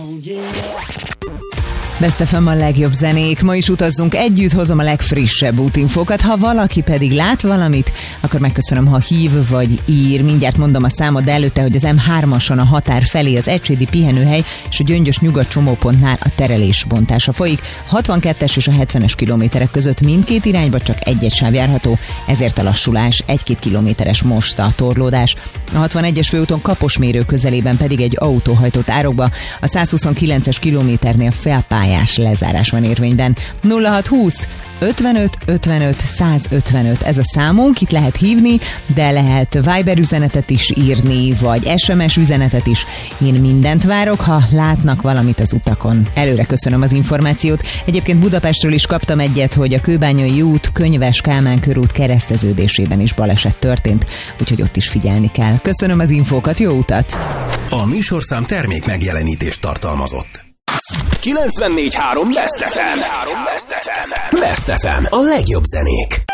Best FM a legjobb zenék. Ma is utazzunk együtt, hozom a legfrissebb útinfókat. Ha valaki pedig lát valamit, akkor megköszönöm, ha hív vagy ír. Mindjárt mondom a számot, de előtte, hogy az M3-ason a határ felé az Ecsedi pihenőhely és a Gyöngyös Nyugat csomópontnál a terelés bontása folyik. 62-es és a 70-es kilométerek között mindkét irányba csak egy sáv járható, ezért a lassulás. 1-2 kilométeres most a torlódás. A 61-es főúton Kaposmérő közelében pedig egy autó hajtott árokba. A 129-es kilométernél felpályás lezárás van érvényben. 0620 55 55 155 ez a számunk, itt lehet hívni, de lehet Viber üzenetet is írni, vagy SMS üzenetet is. Én mindent várok, ha látnak valamit az utakon. Előre köszönöm az információt. Egyébként Budapestről is kaptam egyet, hogy a Kőbányai út, Könyves Kálmán körút kereszteződésében is baleset történt, úgyhogy ott is figyelni kell. Köszönöm az infókat, jó utat! A műsorszám termék megjelenítést tartalmazott. 94.3 Best FM. Best FM. A legjobb zenék.